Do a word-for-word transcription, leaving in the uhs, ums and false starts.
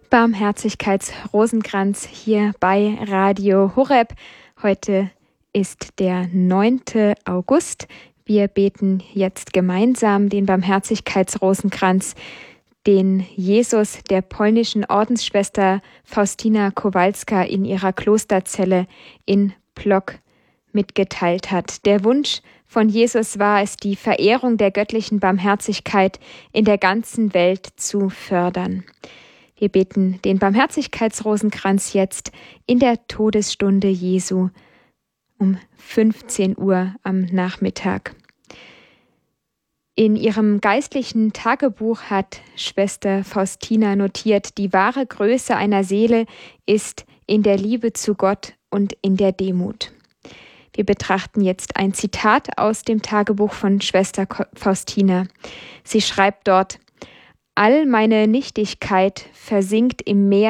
Barmherzigkeitsrosenkranz hier bei Radio Horeb. Heute ist der neunte August. Wir beten jetzt gemeinsam den Barmherzigkeitsrosenkranz, den Jesus der polnischen Ordensschwester Faustina Kowalska in ihrer Klosterzelle in Płock mitgeteilt hat. Der Wunsch von Jesus war es, die Verehrung der göttlichen Barmherzigkeit in der ganzen Welt zu fördern. Wir beten den Barmherzigkeitsrosenkranz jetzt in der Todesstunde Jesu um fünfzehn Uhr am Nachmittag. In ihrem geistlichen Tagebuch hat Schwester Faustina notiert, die wahre Größe einer Seele ist in der Liebe zu Gott und in der Demut. Wir betrachten jetzt ein Zitat aus dem Tagebuch von Schwester Faustina. Sie schreibt dort: All meine Nichtigkeit versinkt im Meer